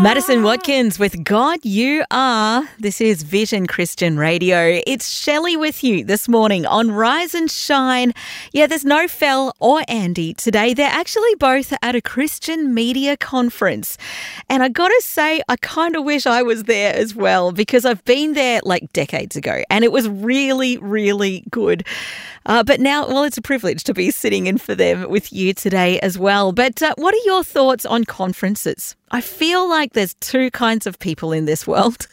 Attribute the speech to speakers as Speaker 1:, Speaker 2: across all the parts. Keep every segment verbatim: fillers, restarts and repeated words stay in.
Speaker 1: Madison Watkins with God You Are. This is Vision Christian Radio. It's Shelley with you this morning on Rise and Shine. Yeah, there's no Fel or Andy today. They're actually both at a Christian media conference. And I got to say, I kind of wish I was there as well, because I've been there like decades ago and it was really, really good. Uh, but now, well, it's a privilege to be sitting in for them with you today as well. But uh, what are your thoughts on conferences? I feel like there's two kinds of people in this world.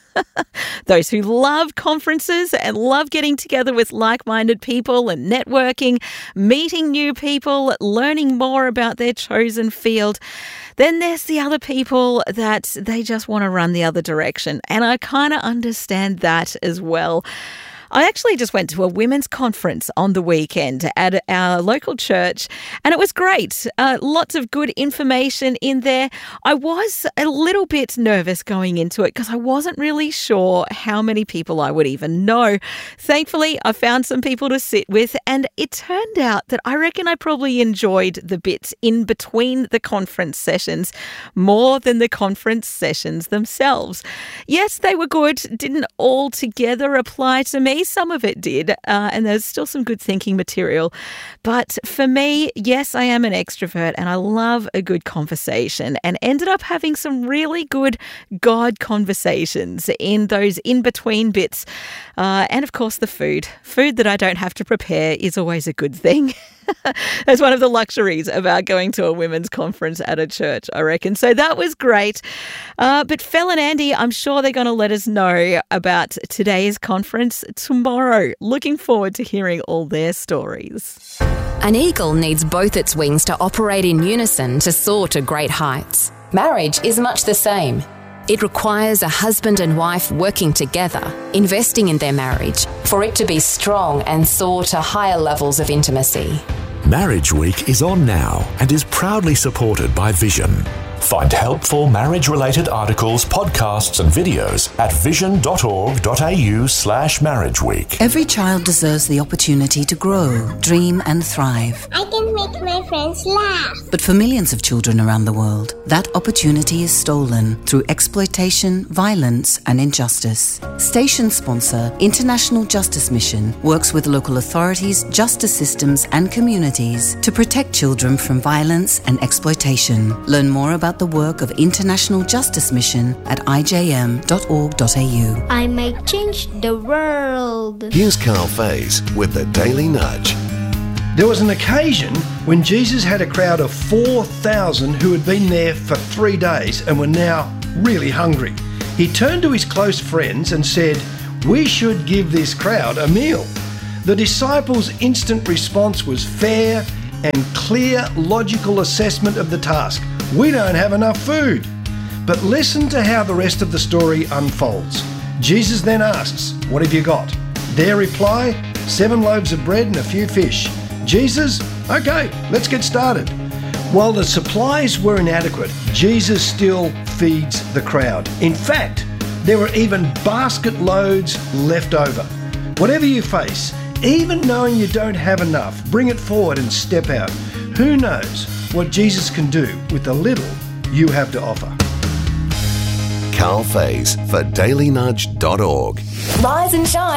Speaker 1: Those who love conferences and love getting together with like-minded people and networking, meeting new people, learning more about their chosen field. Then there's the other people that they just want to run the other direction. And I kind of understand that as well. I actually just went to a women's conference on the weekend at our local church, and it was great. Uh, lots of good information in there. I was a little bit nervous going into it because I wasn't really sure how many people I would even know. Thankfully, I found some people to sit with, and it turned out that I reckon I probably enjoyed the bits in between the conference sessions more than the conference sessions themselves. Yes, they were good. Didn't altogether apply to me. Some of it did, uh, and there's still some good thinking material. But for me, yes, I am an extrovert and I love a good conversation, and ended up having some really good God conversations in those in-between bits. Uh, and of course, the food. Food that I don't have to prepare is always a good thing. That's one of the luxuries about going to a women's conference at a church, I reckon. So that was great. Uh, but Fel and Andy, I'm sure they're going to let us know about today's conference tomorrow. Looking forward to hearing all their stories.
Speaker 2: An eagle needs both its wings to operate in unison to soar to great heights. Marriage is much the same. It requires a husband and wife working together, investing in their marriage, for it to be strong and soar to higher levels of intimacy.
Speaker 3: Marriage Week is on now and is proudly supported by Vision. Find helpful marriage-related articles, podcasts and videos at vision.org.au slash marriage week.
Speaker 4: Every child deserves the opportunity to grow, dream and thrive.
Speaker 5: I can make my friends laugh.
Speaker 4: But for millions of children around the world, that opportunity is stolen through exploitation, violence and injustice. Station sponsor International Justice Mission works with local authorities, justice systems and communities to protect children from violence and exploitation. Learn more about the work of International Justice Mission at i j m dot org dot a u.
Speaker 5: I might change the world.
Speaker 3: Here's Carl Faze with the Daily Nudge.
Speaker 6: There was an occasion when Jesus had a crowd of four thousand who had been there for three days and were now really hungry. He turned to his close friends and said, "We should give this crowd a meal." The disciples' instant response was fair and clear, logical assessment of the task. We don't have enough food. But listen to how the rest of the story unfolds. Jesus then asks, "What have you got?" Their reply, seven loaves of bread and a few fish. Jesus, "Okay, let's get started." While the supplies were inadequate, Jesus still feeds the crowd. In fact, there were even basket loads left over. Whatever you face, even knowing you don't have enough, bring it forward and step out. Who knows what Jesus can do with the little you have to offer.
Speaker 3: Carl Faze for daily nudge dot org.
Speaker 2: Rise and shine.